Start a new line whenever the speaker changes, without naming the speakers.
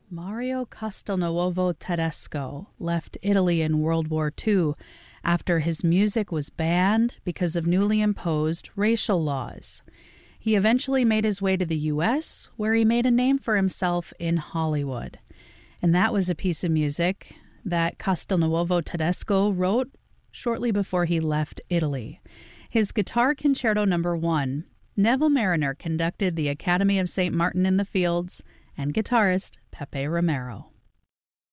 Mario Castelnuovo Tedesco left Italy in World War II after his music was banned because of newly imposed racial laws. He eventually made his way to the U.S., where he made a name for himself in Hollywood. And that was a piece of music that Castelnuovo Tedesco wrote shortly before he left Italy. His Guitar Concerto No. 1, Neville Marriner conducted the Academy of St. Martin in the Fields, and guitarist Pepe Romero.